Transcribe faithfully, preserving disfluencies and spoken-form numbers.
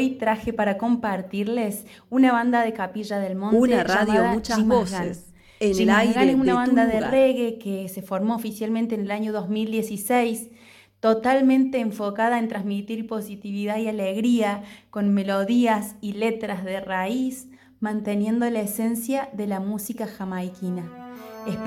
hoy traje para compartirles una banda de Capilla del Monte. Una radio, llamada muchas Chimasgal. voces. En el Chimasgal aire es una de tu banda de lugar. reggae que se formó oficialmente en el año dos mil dieciséis, totalmente enfocada en transmitir positividad y alegría con melodías y letras de raíz, manteniendo la esencia de la música jamaiquina.